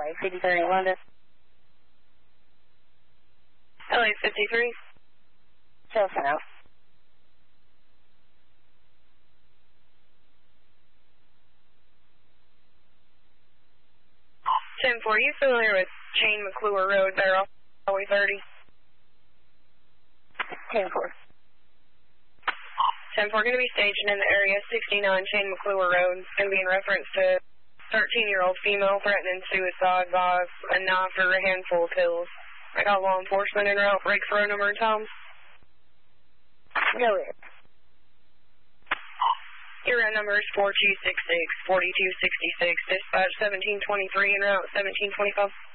LA 53 London. LA 53. Chelsea now. 10-4, you familiar with Shane McClure Road there off Highway 30? 10-4. 10-4, going to be staging in the area, 69 Shane McClure Road. Going to be in reference to 13-year-old female threatening suicide by a knife or a handful of pills. I got law enforcement en route, break for a number of times. Go ahead. Your route number is 4266, 4266, dispatch 1723 en route, 1725.